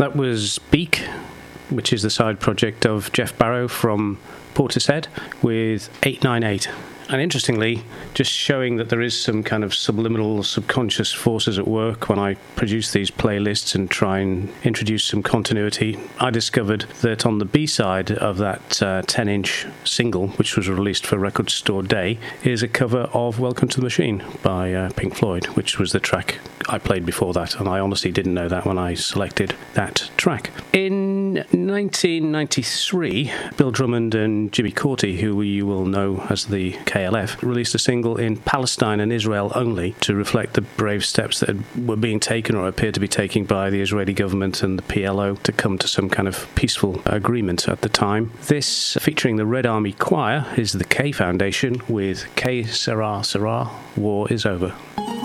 That was Beak, which is the side project of Jeff Barrow from Portishead, with 898. And interestingly, just showing that there is some kind of subliminal, subconscious forces at work when I produce these playlists and try and introduce some continuity, I discovered that on the B-side of that 10-inch single, which was released for Record Store Day, is a cover of Welcome to the Machine by Pink Floyd, which was the track I played before that, and I honestly didn't know that when I selected that track. In 1993, Bill Drummond and Jimmy Cauty, who you will know as the KLF, released a single in Palestine and Israel only to reflect the brave steps that were being taken or appeared to be taken by the Israeli government and the PLO to come to some kind of peaceful agreement at the time. This, featuring the Red Army Choir, is the K Foundation with K Sarah Sarah, War is Over.